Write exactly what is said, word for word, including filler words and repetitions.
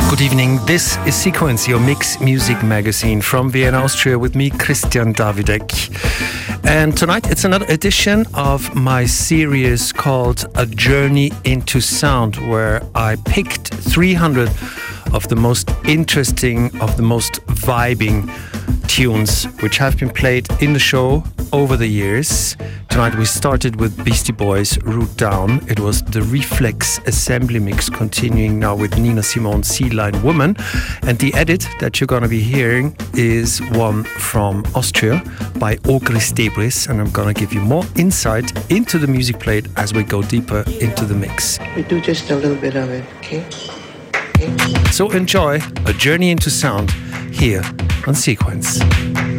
Good evening, this is Sequence, your mix music magazine from Vienna, Austria, with me, Christian Davidek. And tonight it's another edition of my series called A Journey into Sound, where I picked three hundred of the most interesting, of the most vibing tunes which have been played in the show over the years. Tonight we started with Beastie Boys' Root Down. It was the Reflex Assembly mix, continuing now with Nina Simone's Sea Lion Woman. And the edit that you're going to be hearing is one from Austria by Ogris Debris. And I'm going to give you more insight into the music played as we go deeper into the mix. We do just a little bit of it, okay? So enjoy A Journey into Sound here on Sequence.